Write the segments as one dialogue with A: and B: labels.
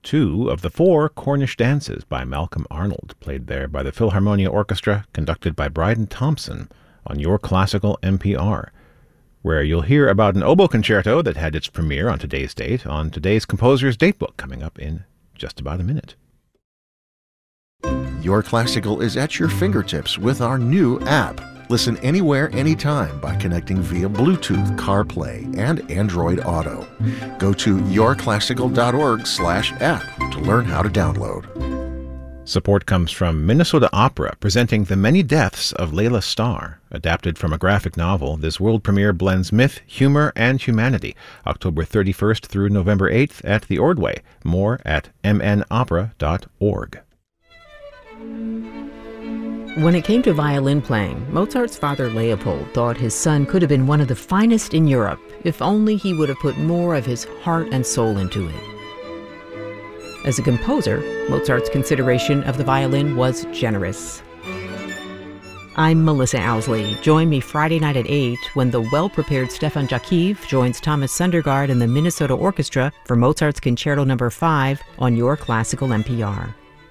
A: 2 of the 4 Cornish dances by Malcolm Arnold, played there by the Philharmonia Orchestra, conducted by Bryden Thompson on Your Classical NPR, where you'll hear about an oboe concerto that had its premiere on today's date on today's composer's datebook coming up in just about a minute.
B: Your Classical is at your fingertips with our new app. Listen anywhere, anytime by connecting via Bluetooth, CarPlay, and Android Auto. Go to yourclassical.org/app to learn how to download.
A: Support comes from Minnesota Opera, presenting The Many Deaths of Layla Starr. Adapted from a graphic novel, this world premiere blends myth, humor, and humanity. October 31st through November 8th at the Ordway. More at mnopera.org.
C: When it came to violin playing, Mozart's father Leopold thought his son could have been one of the finest in Europe if only he would have put more of his heart and soul into it. As a composer, Mozart's consideration of the violin was generous. I'm Melissa Owsley. Join me Friday night at 8 when the well-prepared Stefan Jakiv joins Thomas Sundergaard and the Minnesota Orchestra for Mozart's Concerto No. 5 on Your Classical NPR.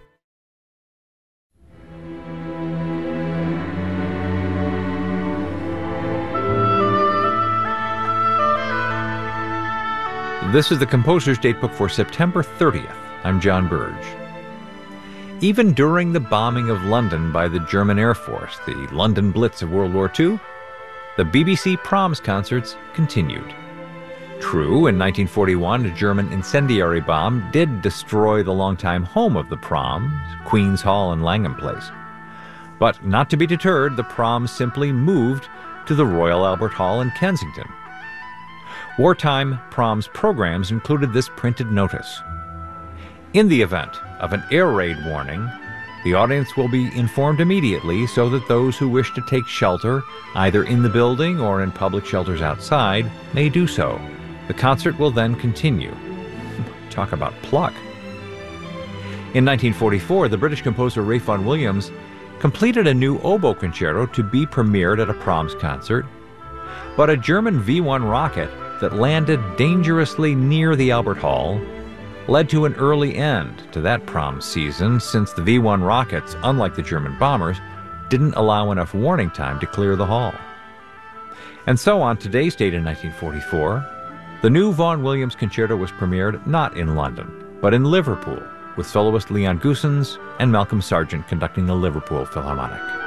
D: This is the Composer's Datebook for September 30th. I'm John Burge. Even during the bombing of London by the German Air Force, the London Blitz of World War II, the BBC Proms concerts continued. True, in 1941, a German incendiary bomb did destroy the longtime home of the Proms, Queen's Hall in Langham Place. But not to be deterred, the Proms simply moved to the Royal Albert Hall in Kensington. Wartime Proms programs included this printed notice. In the event of an air raid warning, the audience will be informed immediately so that those who wish to take shelter, either in the building or in public shelters outside, may do so. The concert will then continue. Talk about pluck. In 1944, the British composer Ralph Vaughan Williams completed a new oboe concerto to be premiered at a Proms concert, but a German V-1 rocket that landed dangerously near the Albert Hall led to an early end to that Proms season, since the V-1 rockets, unlike the German bombers, didn't allow enough warning time to clear the hall. And so on today's date in 1944, the new Vaughan Williams concerto was premiered not in London, but in Liverpool, with soloist Leon Goossens and Malcolm Sargent conducting the Liverpool Philharmonic.